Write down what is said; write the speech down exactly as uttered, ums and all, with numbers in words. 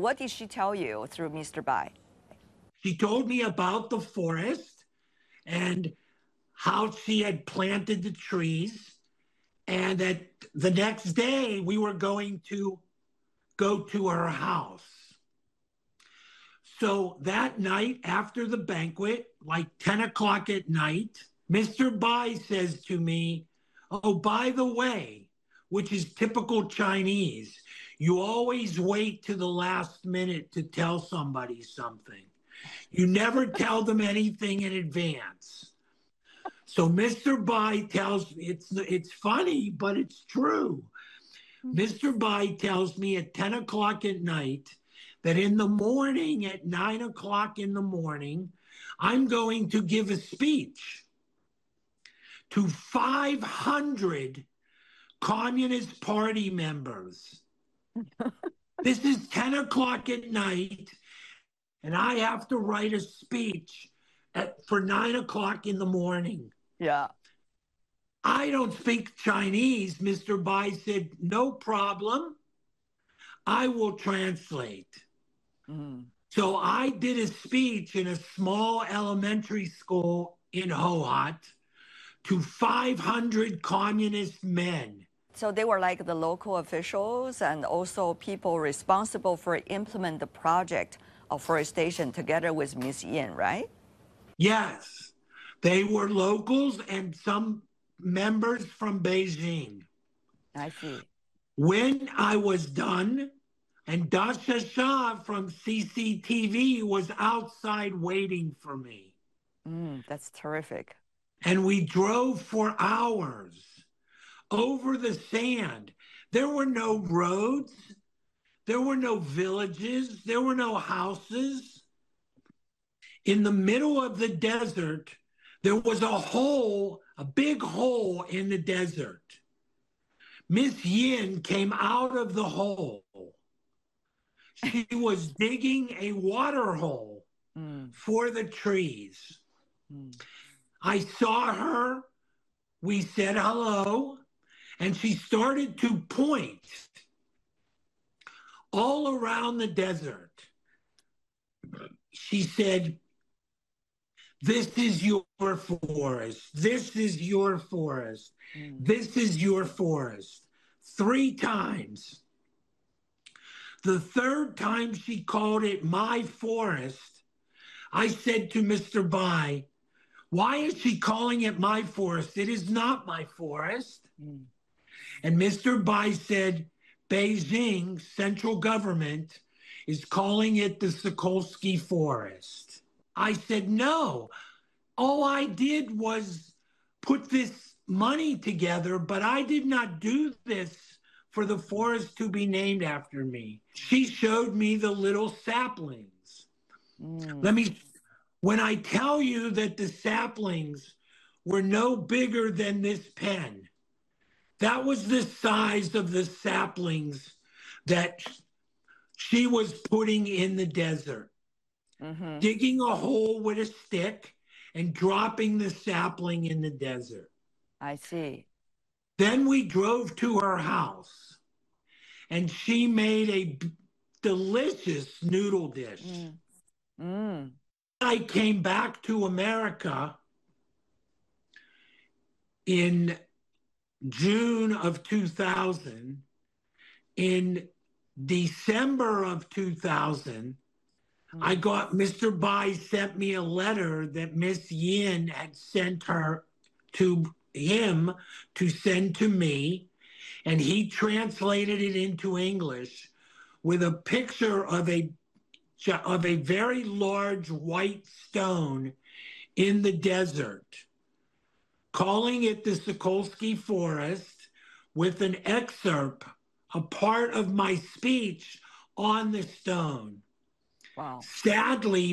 what did she tell you through Mister Bai? She told me about the forest and how she had planted the trees, and that the next day we were going to go to her house. So that night after the banquet, like ten o'clock at night, Mister Bai says to me, "Oh, by the way," which is typical Chinese, you always wait to the last minute to tell somebody something. You never tell them anything in advance. So Mister Bai tells me, it's, it's funny, but it's true. Mister Bai tells me at ten o'clock at night that in the morning, at nine o'clock in the morning, I'm going to give a speech to five hundred Communist Party members. This is ten o'clock at night, and I have to write a speech at, for nine o'clock in the morning. Yeah. I don't speak Chinese. Mister Bai said, "No problem. I will translate." Mm. So I did a speech in a small elementary school in Hohhot to five hundred communist men. So they were like the local officials and also people responsible for implement the project of forestation together with Miss Yin, right? Yes, they were locals and some members from Beijing. I see. When I was done, and Dasha Shah from C C T V was outside waiting for me. Mm, that's terrific. And we drove for hours over the sand. There were no roads. There were no villages. There were no houses. In the middle of the desert, there was a hole, a big hole in the desert. Miss Yin came out of the hole. She was digging a water hole mm. for the trees. Mm. I saw her. We said hello, and she started to point all around the desert. She said, "This is your forest. This is your forest. Mm. This is your forest." Three times. The third time she called it my forest, I said to Mister Bai, "Why is she calling it my forest? It is not my forest." Mm. And Mister Bai said, "Beijing central government is calling it the Sokolsky Forest." I said, "No, all I did was put this money together, but I did not do this for the forest to be named after me." She showed me the little saplings. Mm. Let me, when I tell you that the saplings were no bigger than this pen, that was the size of the saplings that she was putting in the desert. Mm-hmm. Digging a hole with a stick and dropping the sapling in the desert. I see. Then we drove to her house, and she made a delicious noodle dish. Mm. Mm. I came back to America in June of two thousand. In December of two thousand, mm. I got, Mister Bai sent me a letter that Miss Yin had sent her to him to send to me, and he translated it into English with a picture of a of a very large white stone in the desert, calling it the Sokolsky Forest, with an excerpt, a part of my speech on the stone. Wow. Sadly,